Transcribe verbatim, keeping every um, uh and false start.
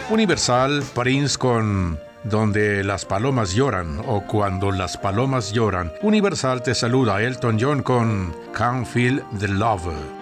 Universal, Prince con Donde las palomas lloran o Cuando las palomas lloran. Universal te saluda Elton John con Can't Feel the Love.